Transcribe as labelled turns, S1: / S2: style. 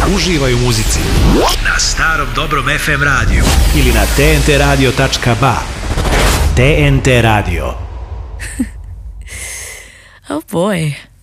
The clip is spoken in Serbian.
S1: Uživaj u muzici na starom dobrom FM radiju ili na tntradio.ba. TNT Radio.
S2: Oh boy.